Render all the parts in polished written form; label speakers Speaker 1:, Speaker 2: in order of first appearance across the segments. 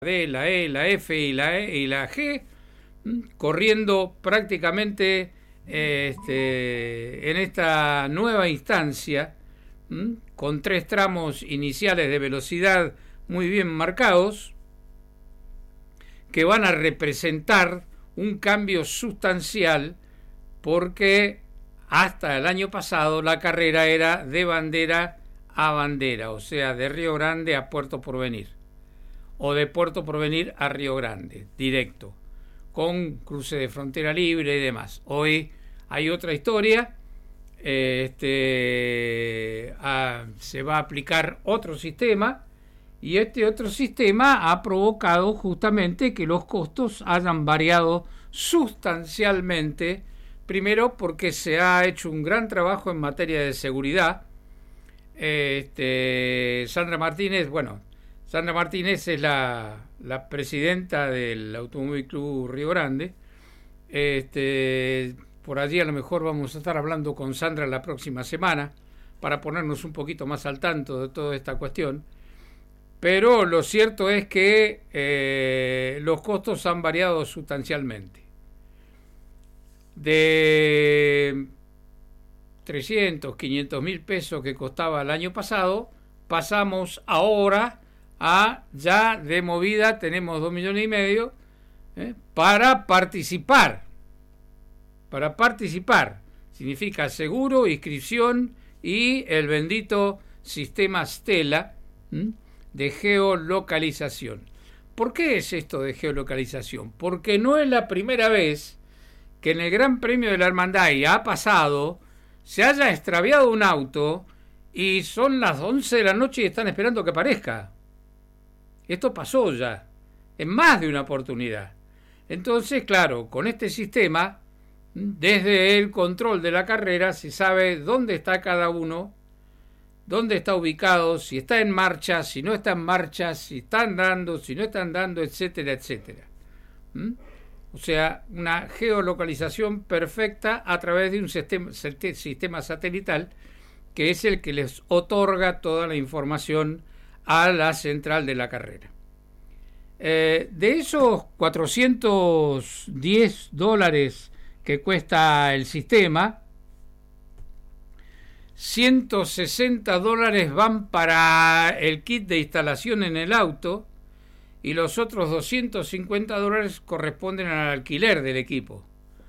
Speaker 1: D, la E, la F y la G, corriendo prácticamente en esta nueva instancia, con 3 tramos iniciales de velocidad muy bien marcados, que van a representar un cambio sustancial, porque hasta el año pasado la carrera era de bandera a bandera, o sea, de Río Grande a Puerto Porvenir, o de Puerto Porvenir a Río Grande, directo, con cruce de frontera libre y demás. Hoy hay otra historia, se va a aplicar otro sistema, y este otro sistema ha provocado justamente que los costos hayan variado sustancialmente, primero porque se ha hecho un gran trabajo en materia de seguridad. Sandra Martínez es la presidenta del Automóvil Club Río Grande. Por allí a lo mejor vamos a estar hablando con Sandra la próxima semana para ponernos un poquito más al tanto de toda esta cuestión. Pero lo cierto es que los costos han variado sustancialmente. De 300, 500 mil pesos que costaba el año pasado, pasamos ahora a ya de movida tenemos 2,5 millones para participar. Para participar significa seguro, inscripción y el bendito sistema Stella de geolocalización. ¿Por qué es esto de geolocalización? Porque no es la primera vez que en el Gran Premio de la Hermandad ha pasado, se haya extraviado un auto y son las 11 de la noche y están esperando que aparezca. Esto pasó ya, en más de una oportunidad. Entonces, claro, con este sistema, desde el control de la carrera, se sabe dónde está cada uno, dónde está ubicado, si está en marcha, si no está en marcha, si está andando, si no está andando, etcétera, etcétera. O sea, una geolocalización perfecta a través de un sistema satelital que es el que les otorga toda la información a la central de la carrera. De esos $410 que cuesta el sistema, $160 van para el kit de instalación en el auto y los otros $250 corresponden al alquiler del equipo.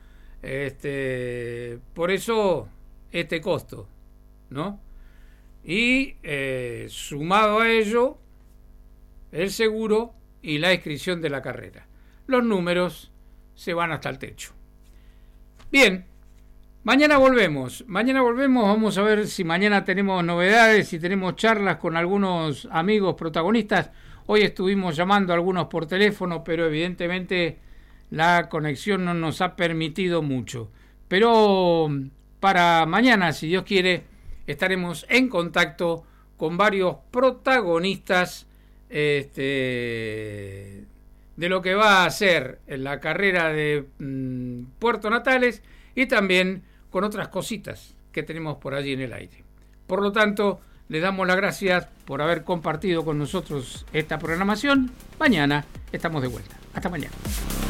Speaker 1: Por eso este costo, ¿no? Y sumado a ello el seguro y la inscripción de la carrera. Los números se van hasta el techo. Bien, mañana volvemos, vamos a ver si mañana tenemos novedades, si tenemos charlas con algunos amigos protagonistas. Hoy estuvimos llamando a algunos por teléfono, pero evidentemente la conexión no nos ha permitido mucho. Pero para mañana, si Dios quiere, estaremos en contacto con varios protagonistas de lo que va a ser en la carrera de Puerto Natales y también con otras cositas que tenemos por allí en el aire. Por lo tanto, les damos las gracias por haber compartido con nosotros esta programación. Mañana estamos de vuelta. Hasta mañana.